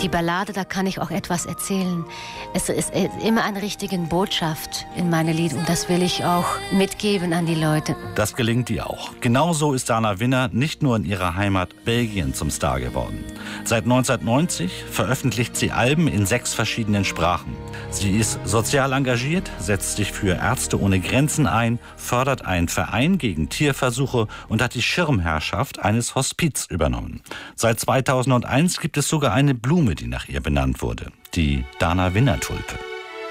Die Ballade, da kann ich auch etwas erzählen. Es ist immer eine richtige Botschaft in meinem Lied und das will ich auch mitgeben an die Leute. Das gelingt ihr auch. Genauso ist Dana Winner nicht nur in ihrer Heimat Belgien zum Star geworden. Seit 1990 veröffentlicht sie Alben in 6 verschiedenen Sprachen. Sie ist sozial engagiert, setzt sich für Ärzte ohne Grenzen ein, fördert einen Verein gegen Tierversuche und hat die Schirmherrschaft eines Hospiz übernommen. Seit 2001 gibt es sogar eine Blume, die nach ihr benannt wurde, die Dana Winner Tulpe.